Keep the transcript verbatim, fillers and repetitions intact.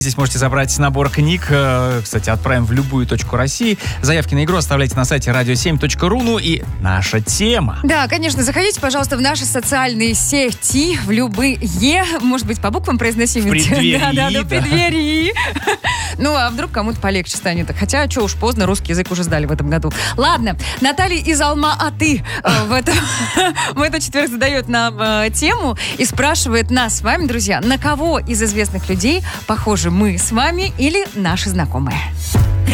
Здесь можете забрать набор книг. Кстати, отправим в любую точку России. Заявки на игру оставляйте на сайте радио семь точка ру. Ну и наша тема. Да, конечно, заходите, пожалуйста, в наши социальные сети, в любые, может быть, по буквам произносим. В преддверии. Да, да, да, в преддверии. Ну, а вдруг кому-то полегче станет. Хотя, что уж поздно, русский язык уже сдали в этом году. Ладно, Наталья из Алма-Аты в этот четверг задает нам тему и спрашивает нас с вами, друзья, на кого из известных людей похожи мы с вами или наши знакомые.